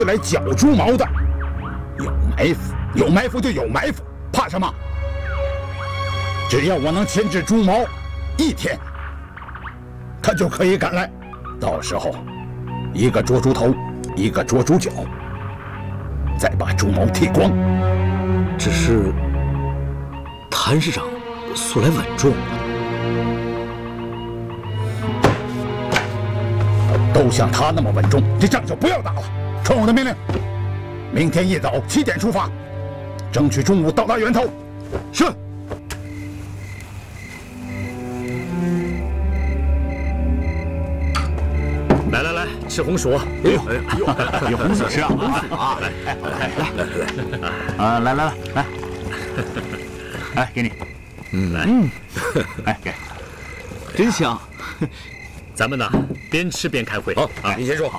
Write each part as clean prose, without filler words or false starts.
来剿朱毛的。有埋伏，有埋伏就有埋伏，怕什么？只要我能牵制朱毛1天，他就可以赶来。到时候，一个捉猪头，一个捉猪脚，再把朱毛剃光。 只是谭市长素来稳重， 都像他那么稳重，这仗就不要打了。传我的命令，明天一早7点出发，争取中午到达源头。是。 来，吃红薯。 哎呦，有红薯吃啊！红薯啊！来，哎，给你。哎，给， 真香。 咱们呢，边吃边开会。 好啊，你先说。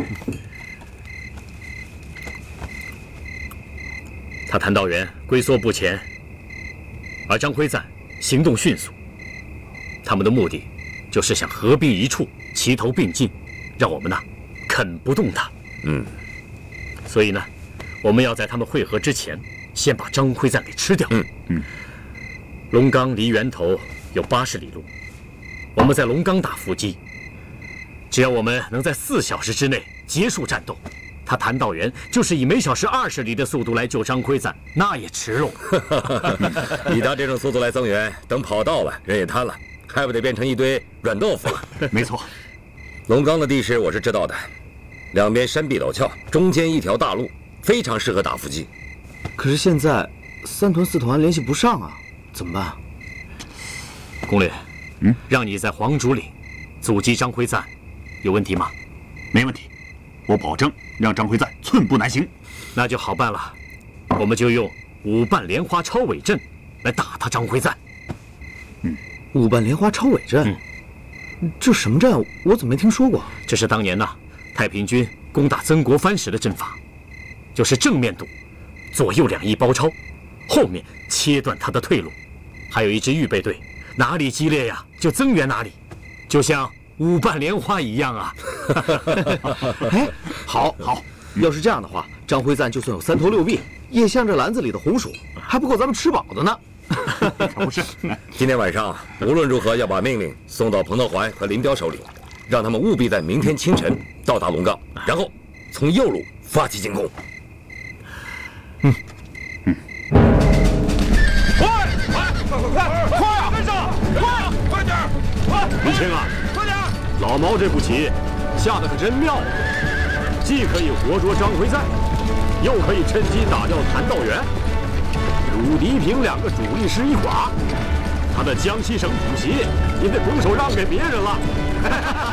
他谭道源龟缩不前，而张辉瓒行动迅速。他们的目的就是想合兵一处，齐头并进，让我们呢啃不动他。所以呢，我们要在他们会合之前，先把张辉瓒给吃掉。龙岗离源头有80里路，我们在龙岗打伏击。只要我们能在4小时之内结束战斗，他谭道源就是以每小时20里的速度来救张辉瓒，那也迟喽。 以他这种速度来增援，等跑到了，人也瘫了，还不得变成一堆软豆腐了？ 没错。 龙岗的地势我是知道的，两边山壁陡峭，中间一条大路，非常适合打伏击。 可是现在3屯4团联系不上啊，怎么办？ 攻略，让你在黄竹岭阻击张辉瓒，有问题吗？ 没问题，我保证让张辉瓒寸步难行。 那就好办了，我们就用5瓣莲花超尾阵来打他张辉瓒。 5瓣莲花超尾阵，这什么阵？我怎么没听说过？ 这是当年呢太平军攻打曾国藩时的阵法，就是正面堵，左右2翼包抄，后面切断他的退路，还有一支预备队，哪里激烈呀就增援哪里，就像5瓣莲花一样啊。 哎，好，要是这样的话，张辉瓒就算有3头6臂，也像这篮子里的红薯，还不够咱们吃饱的呢。 可不是。 今天晚上无论如何要把命令送到彭德怀和林彪手里，让他们务必在明天清晨到达龙岗，然后从右路发起进攻。 快啊！跟上！快点！ 李青啊， 快点！ 老毛这步棋下的可真妙，既可以活捉张辉瓒，又可以趁机打掉谭道源。鲁涤平2个主力师一寡，他的江西省主席也得拱手让给别人了。